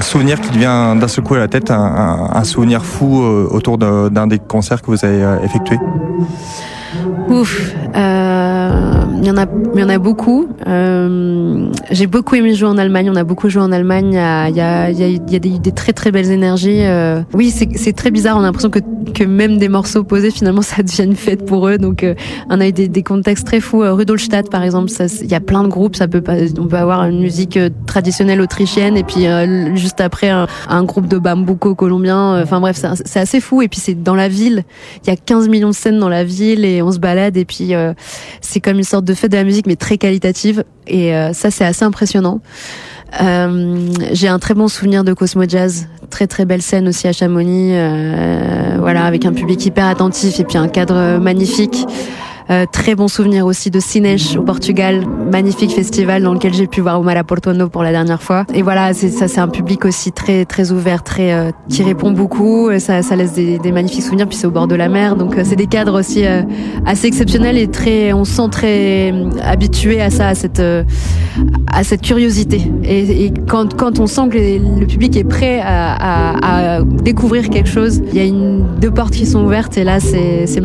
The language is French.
souvenir qui te vient d'un seul coup à la tête, un souvenir fou autour d'un des concerts que vous avez effectués? Ouf, il y en a beaucoup. J'ai beaucoup aimé jouer en Allemagne. On a beaucoup joué en Allemagne. Il y a des très très belles énergies. Oui, c'est très bizarre. On a l'impression que même des morceaux posés, finalement, ça devient une fête pour eux. Donc, on a eu des contextes très fous. Rudolstadt, par exemple, il y a plein de groupes. On peut avoir une musique traditionnelle autrichienne et puis juste après un groupe de bambuco colombien. Enfin bref, c'est assez fou. Et puis c'est dans la ville. Il y a 15 millions de scènes dans la ville et on se balade et puis c'est comme une sorte de fête de la musique mais très qualitative et ça c'est assez impressionnant. J'ai un très bon souvenir de Cosmo Jazz, très très belle scène aussi à Chamonix, voilà, avec un public hyper attentif et puis un cadre magnifique. Très bon souvenir aussi de Sines au Portugal, magnifique festival dans lequel j'ai pu voir Omar Portuondo pour la dernière fois. Et voilà, c'est un public aussi très très ouvert, très qui répond beaucoup. Ça laisse des magnifiques souvenirs. Puis c'est au bord de la mer, donc c'est des cadres aussi assez exceptionnels et on se sent très habitué à ça, à cette curiosité. Et quand on sent que le public est prêt à découvrir quelque chose, il y a deux portes qui sont ouvertes et là c'est magnifique.